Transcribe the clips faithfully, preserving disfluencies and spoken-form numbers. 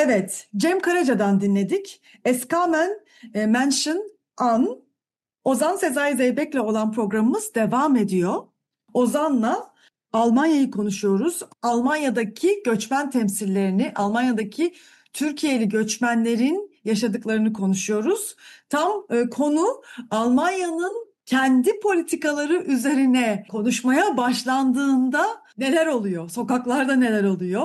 Evet, Cem Karaca'dan dinledik. Eskamen e, Menschen An. Ozan Sezai Zeybek'le olan programımız devam ediyor. Ozan'la Almanya'yı konuşuyoruz. Almanya'daki göçmen temsillerini, Almanya'daki Türkiye'li göçmenlerin yaşadıklarını konuşuyoruz. Tam e, konu Almanya'nın kendi politikaları üzerine konuşmaya başlandığında neler oluyor? Sokaklarda neler oluyor?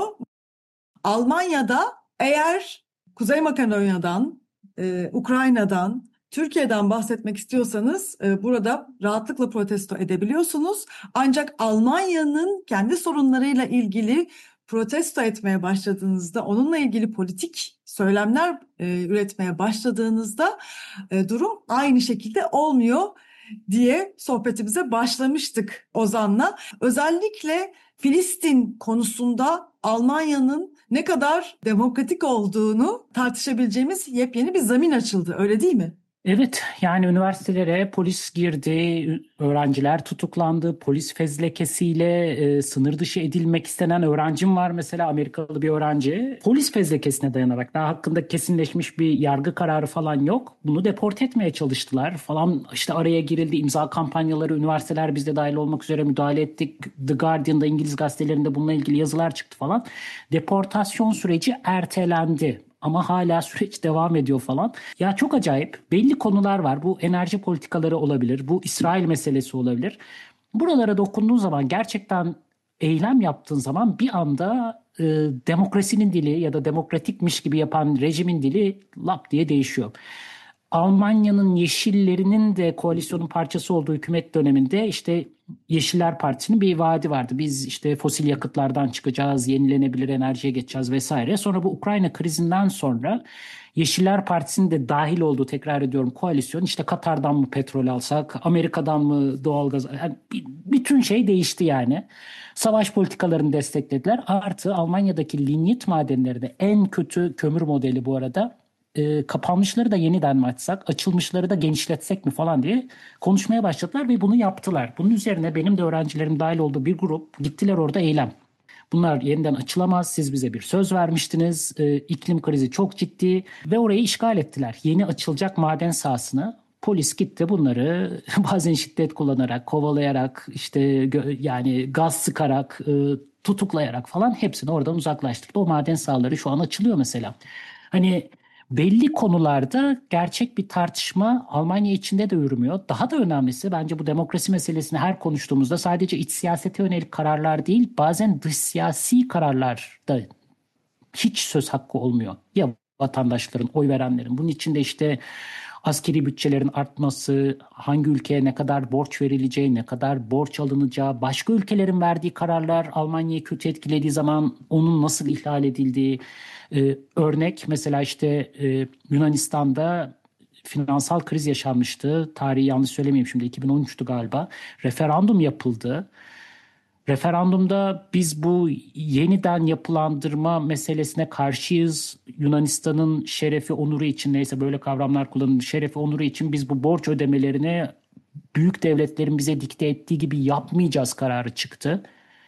Almanya'da eğer Kuzey Makedonya'dan, e, Ukrayna'dan, Türkiye'den bahsetmek istiyorsanız e, burada rahatlıkla protesto edebiliyorsunuz. Ancak Almanya'nın kendi sorunlarıyla ilgili protesto etmeye başladığınızda, onunla ilgili politik söylemler e, üretmeye başladığınızda e, durum aynı şekilde olmuyor diye sohbetimize başlamıştık Ozan'la. Özellikle Filistin konusunda Almanya'nın ne kadar demokratik olduğunu tartışabileceğimiz yepyeni bir zemin açıldı, öyle değil mi? Evet, yani üniversitelere polis girdi, öğrenciler tutuklandı, polis fezlekesiyle e, sınır dışı edilmek istenen öğrencim var mesela, Amerikalı bir öğrenci. Polis fezlekesine dayanarak, daha hakkında kesinleşmiş bir yargı kararı falan yok. Bunu deport etmeye çalıştılar falan, işte araya girildi, imza kampanyaları, üniversiteler biz de dahil olmak üzere müdahale ettik. The Guardian'da, İngiliz gazetelerinde bununla ilgili yazılar çıktı falan. Deportasyon süreci ertelendi. Ama hala süreç devam ediyor falan. Ya çok acayip. Belli konular var. Bu enerji politikaları olabilir. Bu İsrail meselesi olabilir. Buralara dokunduğun zaman, gerçekten eylem yaptığın zaman bir anda e, demokrasinin dili ya da demokratikmiş gibi yapan rejimin dili lap diye değişiyor. Almanya'nın Yeşillerinin de koalisyonun parçası olduğu hükümet döneminde işte Yeşiller Partisi'nin bir vaadi vardı. Biz işte fosil yakıtlardan çıkacağız, yenilenebilir enerjiye geçeceğiz vesaire. Sonra bu Ukrayna krizinden sonra Yeşiller Partisi'nin de dahil olduğu, tekrar ediyorum, koalisyon, işte Katar'dan mı petrol alsak, Amerika'dan mı doğalgaz, yani bütün şey değişti yani. Savaş politikalarını desteklediler. Artı Almanya'daki linyit madenleri de, en kötü kömür modeli bu arada, e, kapanmışları da yeniden mi açsak, açılmışları da genişletsek mi falan diye konuşmaya başladılar ve bunu yaptılar. Bunun üzerine benim de öğrencilerim dahil olduğu bir grup gittiler orada eylem. Bunlar yeniden açılamaz. Siz bize bir söz vermiştiniz. E, iklim krizi çok ciddi ve orayı işgal ettiler. Yeni açılacak maden sahasını polis gitti, bunları bazen şiddet kullanarak, kovalayarak, işte gö- yani gaz sıkarak, e, tutuklayarak falan hepsini oradan uzaklaştırdı. O maden sahaları şu an açılıyor mesela. Hani belli konularda gerçek bir tartışma Almanya içinde de yürümüyor. Daha da önemlisi, bence bu demokrasi meselesini her konuştuğumuzda sadece iç siyasete yönelik kararlar değil, bazen dış siyasi kararlar da hiç söz hakkı olmuyor. Ya vatandaşların, oy verenlerin. Bunun içinde işte askeri bütçelerin artması, hangi ülkeye ne kadar borç verileceği, ne kadar borç alınacağı, başka ülkelerin verdiği kararlar Almanya'yı kötü etkilediği zaman onun nasıl ihlal edildiği. Ee, örnek mesela işte e, Yunanistan'da finansal kriz yaşanmıştı. Tarihi yanlış söylemeyeyim şimdi, iki bin on üçtü galiba. Referandum yapıldı. Referandumda biz bu yeniden yapılandırma meselesine karşıyız. Yunanistan'ın şerefi, onuru için, neyse böyle kavramlar kullanılmış, şerefi, onuru için biz bu borç ödemelerini büyük devletlerin bize dikte ettiği gibi yapmayacağız kararı çıktı.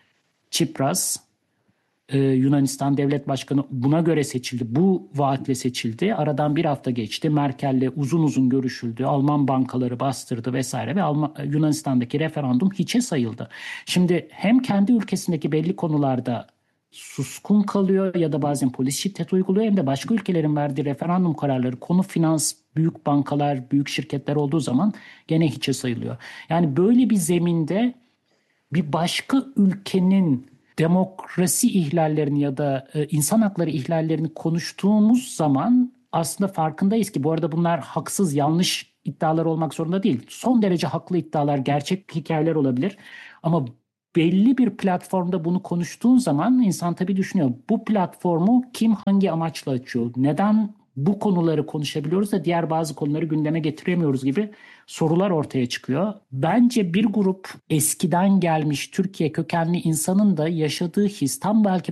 Çipras, Ee, Yunanistan Devlet Başkanı buna göre seçildi. Bu vaatle seçildi. Aradan bir hafta geçti. Merkel'le uzun uzun görüşüldü. Alman bankaları bastırdı vesaire ve Alman, Yunanistan'daki referandum hiçe sayıldı. Şimdi hem kendi ülkesindeki belli konularda suskun kalıyor ya da bazen polis şiddet uyguluyor, hem de başka ülkelerin verdiği referandum kararları, konu finans, büyük bankalar, büyük şirketler olduğu zaman gene hiçe sayılıyor. Yani böyle bir zeminde bir başka ülkenin demokrasi ihlallerini ya da e, insan hakları ihlallerini konuştuğumuz zaman aslında farkındayız ki, bu arada bunlar haksız, yanlış iddialar olmak zorunda değil. Son derece haklı iddialar, gerçek hikayeler olabilir. Ama belli bir platformda bunu konuştuğun zaman insan tabii düşünüyor. Bu platformu kim hangi amaçla açıyor? Neden bu konuları konuşabiliyoruz da diğer bazı konuları gündeme getiremiyoruz gibi sorular ortaya çıkıyor. Bence bir grup eskiden gelmiş Türkiye kökenli insanın da yaşadığı his tam belki bunu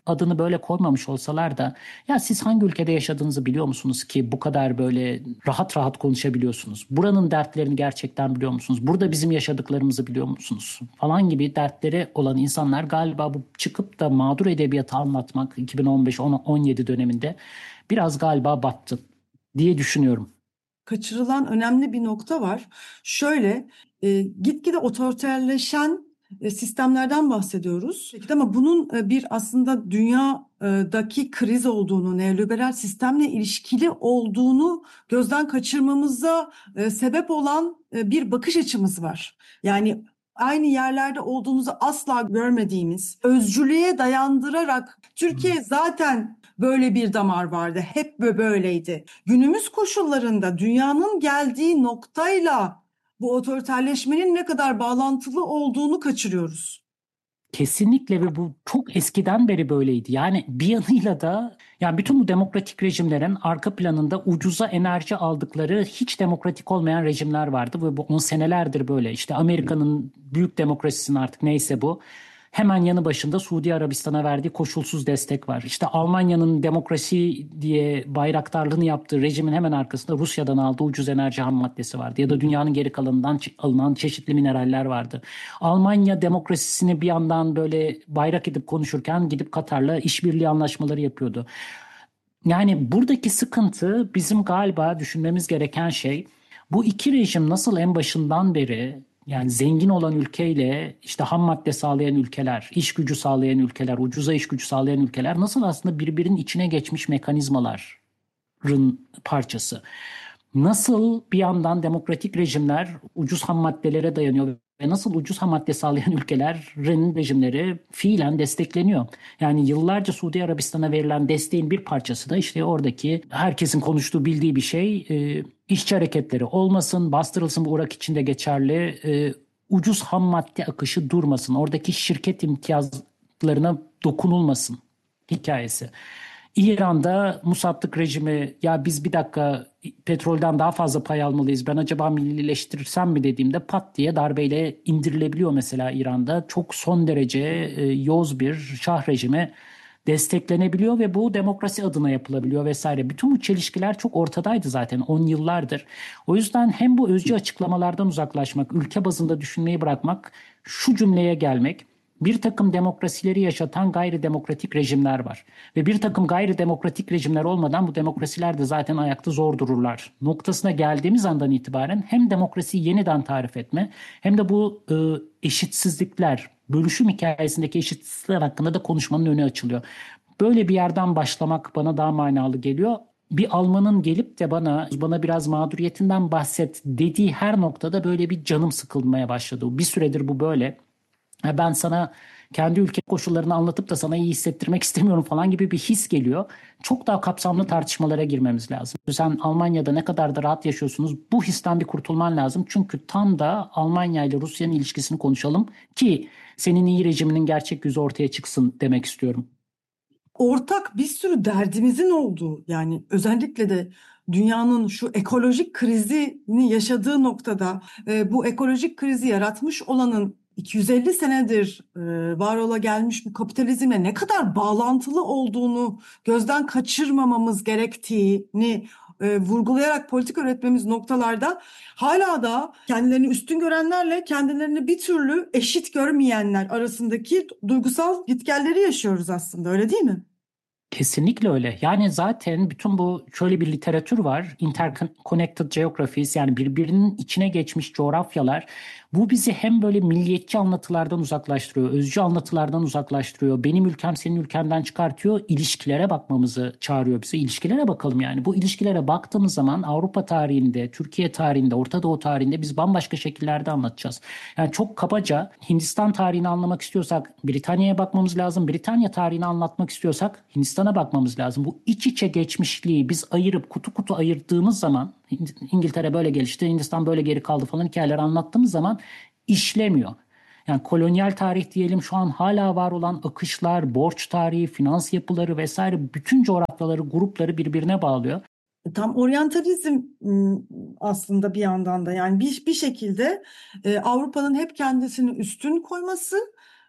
adını böyle koymamış olsalar da ya siz hangi ülkede yaşadığınızı biliyor musunuz ki bu kadar böyle rahat rahat konuşabiliyorsunuz? Buranın dertlerini gerçekten biliyor musunuz? Burada bizim yaşadıklarımızı biliyor musunuz? Falan gibi dertleri olan insanlar galiba bu çıkıp da mağdur edebiyatı anlatmak iki bin on beş on yedi döneminde biraz galiba battı diye düşünüyorum. Kaçırılan önemli bir nokta var. Şöyle, e, gitgide otoriterleşen e, sistemlerden bahsediyoruz. Peki, ama bunun e, bir aslında dünyadaki kriz olduğunu, neoliberal sistemle ilişkili olduğunu gözden kaçırmamıza e, sebep olan e, bir bakış açımız var. Yani aynı yerlerde olduğumuzu asla görmediğimiz, özcülüğe dayandırarak Türkiye zaten böyle bir damar vardı, hep böyleydi. Günümüz koşullarında dünyanın geldiği noktayla bu otoriterleşmenin ne kadar bağlantılı olduğunu kaçırıyoruz. Kesinlikle ve bu çok eskiden beri böyleydi. Yani bir yanıyla da yani bütün bu demokratik rejimlerin arka planında ucuza enerji aldıkları hiç demokratik olmayan rejimler vardı ve bu on senelerdir böyle. İşte Amerika'nın büyük demokrasisinin artık neyse bu. Hemen yanı başında Suudi Arabistan'a verdiği koşulsuz destek var. İşte Almanya'nın demokrasi diye bayraktarlığını yaptığı rejimin hemen arkasında Rusya'dan aldığı ucuz enerji ham maddesi vardı. Ya da dünyanın geri kalanından alınan çeşitli mineraller vardı. Almanya demokrasisini bir yandan böyle bayrak edip konuşurken gidip Katar'la işbirliği anlaşmaları yapıyordu. Yani buradaki sıkıntı bizim galiba düşünmemiz gereken şey bu iki rejim nasıl en başından beri yani zengin olan ülkeyle işte ham madde sağlayan ülkeler, iş gücü sağlayan ülkeler, ucuza iş gücü sağlayan ülkeler nasıl aslında birbirinin içine geçmiş mekanizmaların parçası. Nasıl bir yandan demokratik rejimler ucuz ham maddelere dayanıyor ve nasıl ucuz ham madde sağlayan ülkelerin rejimleri fiilen destekleniyor. Yani yıllarca Suudi Arabistan'a verilen desteğin bir parçası da işte oradaki herkesin konuştuğu bildiği bir şey e, işçi hareketleri olmasın, bastırılsın bu Irak için de geçerli. E, ucuz ham madde akışı durmasın. Oradaki şirket imtiyazlarına dokunulmasın hikayesi. İran'da Musaddık rejimi ya biz bir dakika petrolden daha fazla pay almalıyız. Ben acaba millileştirirsem mi dediğimde pat diye darbeyle indirilebiliyor mesela İran'da. Çok son derece e, yoz bir şah rejimi desteklenebiliyor ve bu demokrasi adına yapılabiliyor vesaire. Bütün bu çelişkiler çok ortadaydı zaten on yıllardır. O yüzden hem bu özcü açıklamalardan uzaklaşmak, ülke bazında düşünmeyi bırakmak, şu cümleye gelmek. Bir takım demokrasileri yaşatan gayri demokratik rejimler var. Ve bir takım gayri demokratik rejimler olmadan bu demokrasiler de zaten ayakta zor dururlar. Noktasına geldiğimiz andan itibaren hem demokrasiyi yeniden tarif etme hem de bu e, eşitsizlikler, bölüşüm hikayesindeki eşitsizlikler hakkında da konuşmanın önü açılıyor. Böyle bir yerden başlamak bana daha manalı geliyor. Bir Almanın gelip de bana bana biraz mağduriyetinden bahset dediği her noktada böyle bir canım sıkılmaya başladı. Bir süredir bu böyle. Ben sana kendi ülke koşullarını anlatıp da sana iyi hissettirmek istemiyorum falan gibi bir his geliyor. Çok daha kapsamlı tartışmalara girmemiz lazım. Sen Almanya'da ne kadar da rahat yaşıyorsunuz. Bu histen bir kurtulman lazım. Çünkü tam da Almanya ile Rusya'nın ilişkisini konuşalım ki senin iyi rejiminin gerçek yüzü ortaya çıksın demek istiyorum. Ortak bir sürü derdimizin olduğu, yani özellikle de dünyanın şu ekolojik krizini yaşadığı noktada e, bu ekolojik krizi yaratmış olanın iki yüz elli senedir e, var ola gelmiş bu kapitalizmle ne kadar bağlantılı olduğunu gözden kaçırmamamız gerektiğini e, vurgulayarak politika üretmemiz noktalarda hala da kendilerini üstün görenlerle kendilerini bir türlü eşit görmeyenler arasındaki duygusal gitgelleri yaşıyoruz aslında, öyle değil mi? Kesinlikle öyle. Yani zaten bütün bu şöyle bir literatür var. Interconnected Geographies yani birbirinin içine geçmiş coğrafyalar. Bu bizi hem böyle milliyetçi anlatılardan uzaklaştırıyor, özcü anlatılardan uzaklaştırıyor. Benim ülkem senin ülkenden çıkartıyor. İlişkilere bakmamızı çağırıyor bize. İlişkilere bakalım yani. Bu ilişkilere baktığımız zaman Avrupa tarihinde, Türkiye tarihinde, Orta Doğu tarihinde biz bambaşka şekillerde anlatacağız. Yani çok kabaca Hindistan tarihini anlamak istiyorsak Britanya'ya bakmamız lazım. Britanya tarihini anlatmak istiyorsak Hindistan'a bakmamız lazım. Bu iç içe geçmişliği biz ayırıp kutu kutu ayırdığımız zaman İngiltere böyle gelişti, Hindistan böyle geri kaldı falan hikayeler anlattığımız zaman işlemiyor. Yani kolonyal tarih diyelim şu an hala var olan akışlar, borç tarihi, finans yapıları vesaire bütün coğrafyaları, grupları birbirine bağlıyor. Tam oryantalizm m, aslında bir yandan da, yani bir, bir şekilde e, Avrupa'nın hep kendisini üstün koyması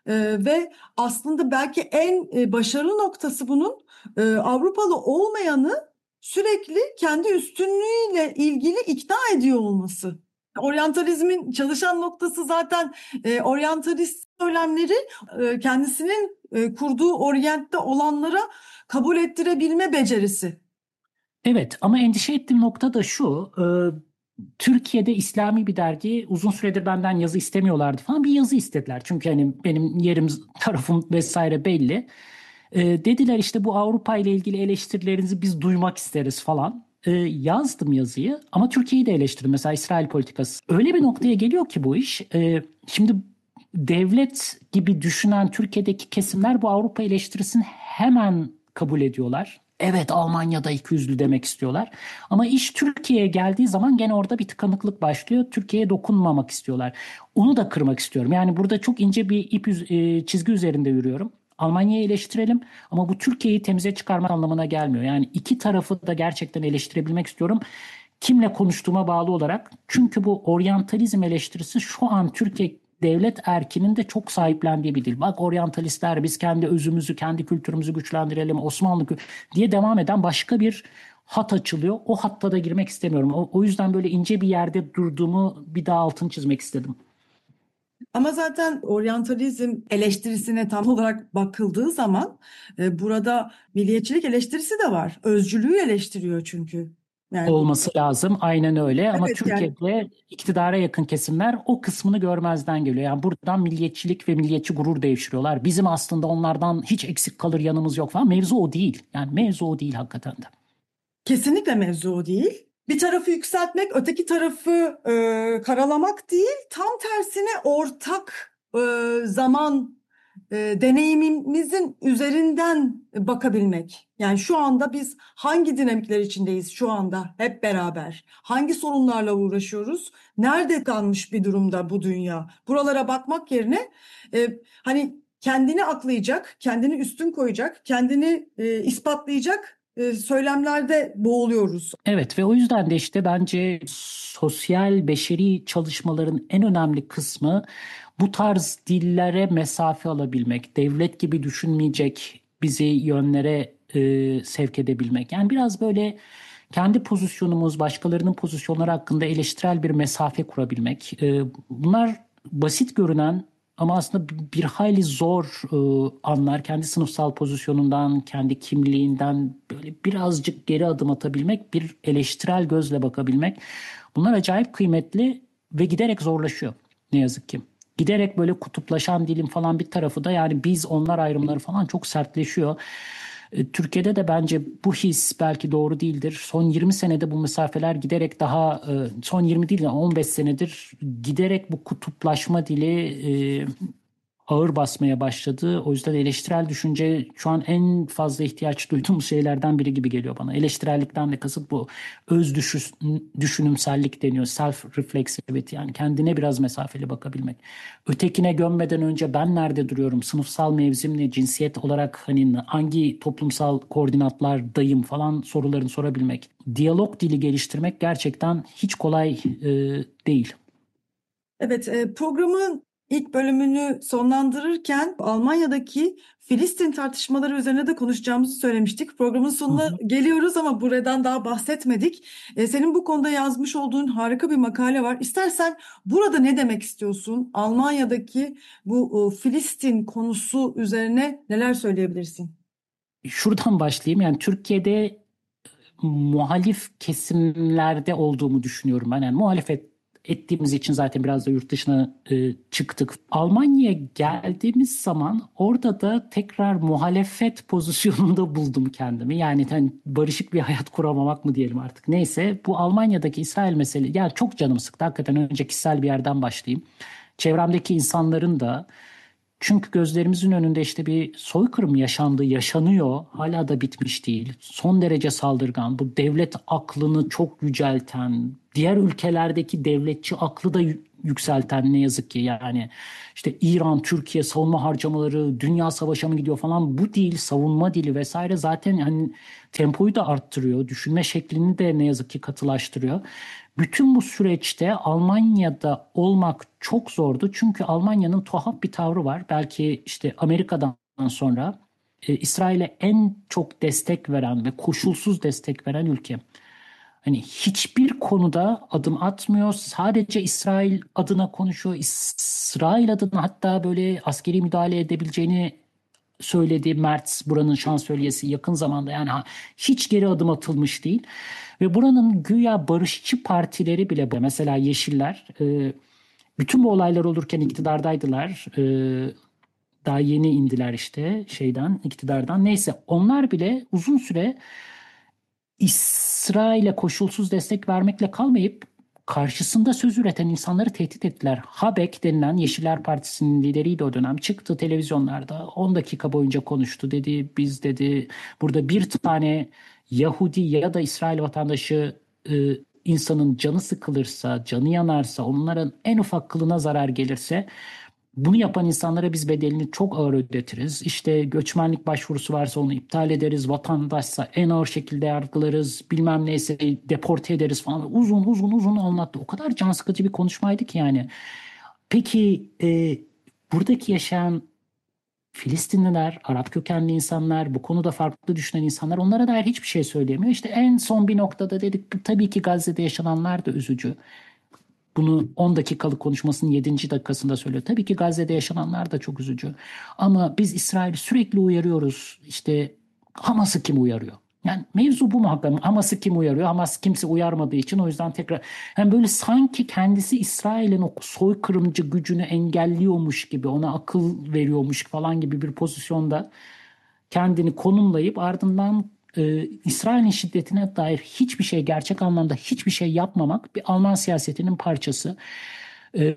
Ee, ve aslında belki en e, başarılı noktası bunun e, Avrupalı olmayanı sürekli kendi üstünlüğüyle ilgili ikna ediyor olması. Oryantalizmin çalışan noktası zaten e, oryantalist söylemleri e, kendisinin e, kurduğu Orient'te olanlara kabul ettirebilme becerisi. Evet, ama endişe ettiğim nokta da şu. e, Türkiye'de İslami bir dergi uzun süredir benden yazı istemiyorlardı falan. Bir yazı istediler. Çünkü hani benim yerim, tarafım vesaire belli. E, dediler işte bu Avrupa ile ilgili eleştirilerinizi biz duymak isteriz falan. E, yazdım yazıyı ama Türkiye'yi de eleştirdim. Mesela İsrail politikası. Öyle bir noktaya geliyor ki bu iş. E, şimdi devlet gibi düşünen Türkiye'deki kesimler bu Avrupa eleştirisini hemen kabul ediyorlar. Evet, Almanya'da ikiyüzlü demek istiyorlar. Ama iş Türkiye'ye geldiği zaman gene orada bir tıkanıklık başlıyor. Türkiye'ye dokunmamak istiyorlar. Onu da kırmak istiyorum. Yani burada çok ince bir ip e, çizgi üzerinde yürüyorum. Almanya'yı eleştirelim ama bu Türkiye'yi temize çıkarmak anlamına gelmiyor. Yani iki tarafı da gerçekten eleştirebilmek istiyorum. Kimle konuştuğuma bağlı olarak. Çünkü bu oryantalizm eleştirisi şu an Türkiye devlet erkinin de çok sahiplendiği bir dil. Bak oryantalistler, biz kendi özümüzü, kendi kültürümüzü güçlendirelim, Osmanlı diye devam eden başka bir hat açılıyor. O hatta da girmek istemiyorum. O, o yüzden böyle ince bir yerde durduğumu bir daha altını çizmek istedim. Ama zaten oryantalizm eleştirisine tam olarak bakıldığı zaman e, burada milliyetçilik eleştirisi de var. Özcülüğü eleştiriyor çünkü. Yani bu, Olması lazım. Aynen öyle. Ama evet yani Türkiye'de iktidara yakın kesimler o kısmını görmezden geliyor. Yani buradan milliyetçilik ve milliyetçi gurur devşiriyorlar. Bizim aslında onlardan hiç eksik kalır yanımız yok falan. Mevzu o değil. Yani mevzu o değil hakikaten de. kesinlikle mevzu o değil. Bir tarafı yükseltmek, öteki tarafı e, karalamak değil. Tam tersine ortak e, zaman e, deneyimimizin üzerinden bakabilmek. Yani şu anda biz hangi dinamikler içindeyiz şu anda hep beraber? Hangi sorunlarla uğraşıyoruz? Nerede kalmış bir durumda bu dünya? Buralara bakmak yerine e, hani kendini aklayacak, kendini üstün koyacak, kendini e, ispatlayacak e, söylemlerde boğuluyoruz. Evet ve o yüzden de işte bence sosyal beşeri çalışmaların en önemli kısmı bu tarz dillere mesafe alabilmek, devlet gibi düşünmeyecek bizi yönlere e, sevk edebilmek. Yani biraz böyle kendi pozisyonumuz, başkalarının pozisyonları hakkında eleştirel bir mesafe kurabilmek. E, bunlar basit görünen ama aslında bir hayli zor e, anlar. Kendi sınıfsal pozisyonundan, kendi kimliğinden böyle birazcık geri adım atabilmek, bir eleştirel gözle bakabilmek. Bunlar acayip kıymetli ve giderek zorlaşıyor ne yazık ki. Giderek böyle kutuplaşan dilin falan bir tarafı da yani biz onlar ayrımları falan çok sertleşiyor. E, Türkiye'de de bence bu his belki doğru değildir. Son yirmi senede bu mesafeler giderek daha e, son yirmi değil de on beş senedir giderek bu kutuplaşma dili e, ağır basmaya başladı. O yüzden eleştirel düşünce şu an en fazla ihtiyaç duyduğumuz şeylerden biri gibi geliyor bana. Eleştirellikten de kasıt bu. Öz düşüş, düşünümsellik deniyor. Self reflexivity yani kendine biraz mesafeli bakabilmek. Ötekine gömmeden önce ben nerede duruyorum? Sınıfsal mevzim ne? Cinsiyet olarak hani hangi toplumsal koordinatlardayım falan sorularını sorabilmek. Diyalog dili geliştirmek gerçekten hiç kolay e, değil. Evet, e, programın ilk bölümünü sonlandırırken Almanya'daki Filistin tartışmaları üzerine de konuşacağımızı söylemiştik. Programın Hı sonuna hı. geliyoruz ama buradan daha bahsetmedik. E, senin bu konuda yazmış olduğun harika bir makale var. İstersen burada ne demek istiyorsun? Almanya'daki bu e, Filistin konusu üzerine neler söyleyebilirsin? Şuradan başlayayım. Yani Türkiye'de muhalif kesimlerde olduğumu düşünüyorum ben. Yani muhalefet ettiğimiz için zaten biraz da yurt dışına e, çıktık. Almanya'ya geldiğimiz zaman orada da tekrar muhalefet pozisyonunda buldum kendimi. Yani hani barışık bir hayat kuramamak mı diyelim artık. Neyse bu Almanya'daki İsrail meselesi yani çok canım sıktı. Hakikaten önce kişisel bir yerden başlayayım. Çevremdeki insanların da çünkü gözlerimizin önünde işte bir soykırım yaşandı, yaşanıyor. Hala da bitmiş değil. Son derece saldırgan. Bu devlet aklını çok yücelten, diğer ülkelerdeki devletçi aklı da yükselten ne yazık ki. Yani işte İran, Türkiye savunma harcamaları, dünya savaşa mı gidiyor falan, bu değil, savunma dili vesaire zaten hani tempoyu da arttırıyor. Düşünme şeklini de ne yazık ki katılaştırıyor. Bütün bu süreçte Almanya'da olmak çok zordu. Çünkü Almanya'nın tuhaf bir tavrı var. Belki işte Amerika'dan sonra e, İsrail'e en çok destek veren ve koşulsuz destek veren ülke. Hani hiçbir konuda adım atmıyor. Sadece İsrail adına konuşuyor. İsrail adına hatta böyle askeri müdahale edebileceğini söyledi Merz, buranın şansölyesi, yakın zamanda. Yani hiç geri adım atılmış değil. Ve buranın güya barışçı partileri bile, mesela Yeşiller, e, bütün bu olaylar olurken iktidardaydılar. E, daha yeni indiler işte şeyden, iktidardan. Neyse, onlar bile uzun süre İsrail'e koşulsuz destek vermekle kalmayıp karşısında söz üreten insanları tehdit ettiler. Habek denilen Yeşiller Partisi'nin lideriydi o dönem. Çıktı televizyonlarda on dakika boyunca konuştu. Dedi biz dedi burada bir tane Yahudi ya da İsrail vatandaşı e, insanın canı sıkılırsa, canı yanarsa, onların en ufak kılına zarar gelirse bunu yapan insanlara biz bedelini çok ağır ödetiriz. İşte göçmenlik başvurusu varsa onu iptal ederiz. Vatandaşsa en ağır şekilde yargılarız. Bilmem neyse deporte ederiz falan. Uzun uzun uzun anlattı. O kadar can sıkıcı bir konuşmaydı ki yani. Peki e, buradaki yaşayan Filistinliler, Arap kökenli insanlar, bu konuda farklı düşünen insanlar, onlara dair hiçbir şey söyleyemiyor. İşte en son bir noktada dedik tabii ki Gazze'de yaşananlar da üzücü. Bunu on dakikalık konuşmasının yedinci dakikasında söylüyor. Tabii ki Gazze'de yaşananlar da çok üzücü. Ama biz İsrail'i sürekli uyarıyoruz. İşte Hamas'ı kim uyarıyor? Yani mevzu bu mu hakikaten? Hamas'ı kim uyarıyor? Hamas kimse uyarmadığı için, o yüzden tekrar yani böyle sanki kendisi İsrail'in o soykırımcı gücünü engelliyormuş gibi, ona akıl veriyormuş falan gibi bir pozisyonda kendini konumlayıp ardından e, İsrail'in şiddetine dair hiçbir şey, gerçek anlamda hiçbir şey yapmamak bir Alman siyasetinin parçası. E,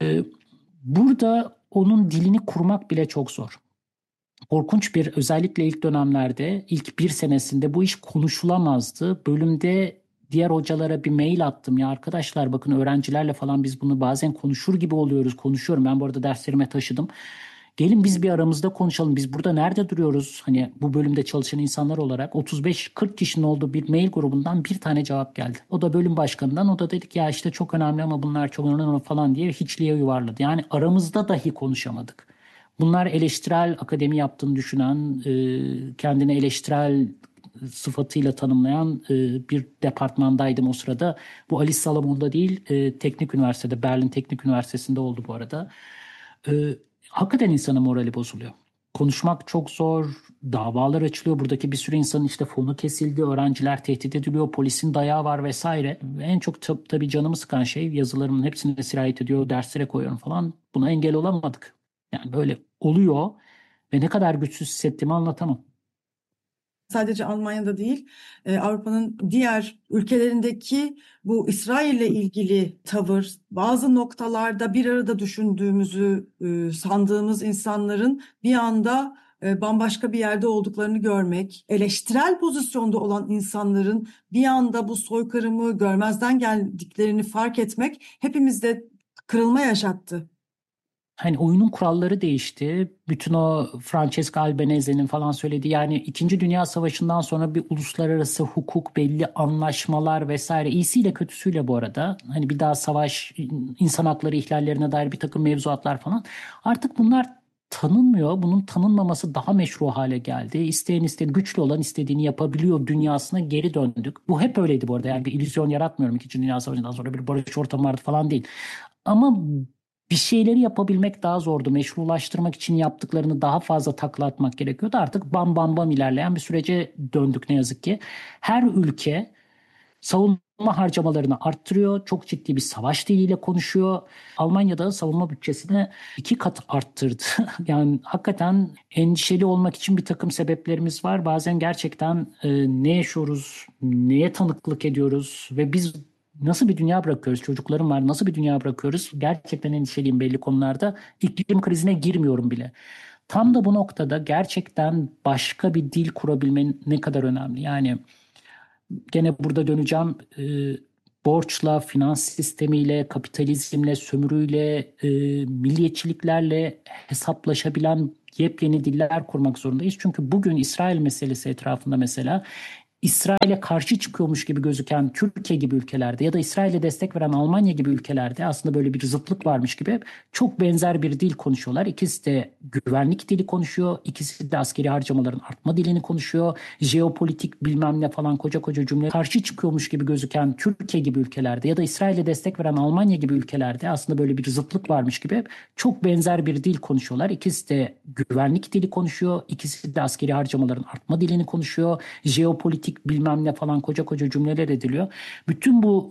burada onun dilini kurmak bile çok zor. Korkunç bir, özellikle ilk dönemlerde, ilk bir senesinde bu iş konuşulamazdı. Bölümde diğer hocalara bir mail attım. Ya arkadaşlar bakın, öğrencilerle falan biz bunu bazen konuşur gibi oluyoruz. Konuşuyorum. Ben bu arada derslerime taşıdım. Gelin biz bir aramızda konuşalım. Biz burada nerede duruyoruz? Hani bu bölümde çalışan insanlar olarak otuz beş kırk kişinin olduğu bir mail grubundan bir tane cevap geldi. O da bölüm başkanından. O da dedik ya işte çok önemli ama bunlar çok önemli falan diye hiçliğe yuvarladı. Yani aramızda dahi konuşamadık. Bunlar eleştirel akademi yaptığını düşünen, e, kendini eleştirel sıfatıyla tanımlayan e, bir departmandaydım o sırada. Bu Alice Salomon'da değil, e, Teknik Üniversitede, Berlin Teknik Üniversitesi'nde oldu bu arada. E, hakikaten insanın morali bozuluyor. Konuşmak çok zor, davalar açılıyor. Buradaki bir sürü insanın işte fonu kesildi, öğrenciler tehdit ediliyor, polisin dayağı var vesaire. Ve en çok tab- tabii canımı sıkan şey, yazılarımın hepsini de sirayet ediyor, derslere koyuyorum falan. Buna engel olamadık. Yani böyle oluyor ve ne kadar güçsüz hissettiğimi anlatamam. Sadece Almanya'da değil, e, Avrupa'nın diğer ülkelerindeki bu İsrail'le ilgili tavır, bazı noktalarda bir arada düşündüğümüzü e, sandığımız insanların bir anda e, bambaşka bir yerde olduklarını görmek, eleştirel pozisyonda olan insanların bir anda bu soykırımı görmezden geldiklerini fark etmek hepimizde kırılma yaşattı. Hani oyunun kuralları değişti. Bütün o Francesca Albanese'nin falan söylediği, yani İkinci Dünya Savaşı'ndan sonra bir uluslararası hukuk, belli anlaşmalar vesaire, iyisiyle kötüsüyle bu arada. Hani bir daha savaş, insan hakları ihlallerine dair bir takım mevzuatlar falan. Artık bunlar tanınmıyor. Bunun tanınmaması daha meşru hale geldi. İsteyen istediği, güçlü olan istediğini yapabiliyor dünyasına geri döndük. Bu hep öyleydi bu arada. Yani bir illüzyon yaratmıyorum. İkinci Dünya Savaşı'ndan sonra bir barış ortamı vardı falan değil. Ama bir şeyleri yapabilmek daha zordu. Meşrulaştırmak için yaptıklarını daha fazla takla atmak gerekiyordu. Artık bam bam bam ilerleyen bir sürece döndük ne yazık ki. Her ülke savunma harcamalarını arttırıyor. Çok ciddi bir savaş diliyle konuşuyor. Almanya'da savunma bütçesini iki kat arttırdı. Yani hakikaten endişeli olmak için bir takım sebeplerimiz var. Bazen gerçekten e, ne yaşıyoruz, neye tanıklık ediyoruz ve biz nasıl bir dünya bırakıyoruz? Çocuklarım var. Nasıl bir dünya bırakıyoruz? Gerçekten endişeliyim belli konularda. İklim krizine girmiyorum bile. Tam da bu noktada gerçekten başka bir dil kurabilmenin ne kadar önemli. Yani gene burada döneceğim. Ee, borçla, finans sistemiyle, kapitalizmle, sömürüyle, e, milliyetçiliklerle hesaplaşabilen yepyeni diller kurmak zorundayız. Çünkü bugün İsrail meselesi etrafında mesela İsrail'e karşı çıkıyormuş gibi gözüken Türkiye gibi ülkelerde ya da İsrail'e destek veren Almanya gibi ülkelerde aslında böyle bir zıtlık varmış gibi çok benzer bir dil konuşuyorlar. İkisi de güvenlik dili konuşuyor. İkisi de askeri harcamaların artma dilini konuşuyor. Jeopolitik bilmem ne falan koca koca cümle karşı çıkıyormuş gibi gözüken Türkiye gibi ülkelerde ya da İsrail'e destek veren Almanya gibi ülkelerde aslında böyle bir zıtlık varmış gibi çok benzer bir dil konuşuyorlar. İkisi de güvenlik dili konuşuyor. İkisi de askeri harcamaların artma dilini konuşuyor. Jeopolitik bilmem ne falan koca koca cümleler ediliyor. Bütün bu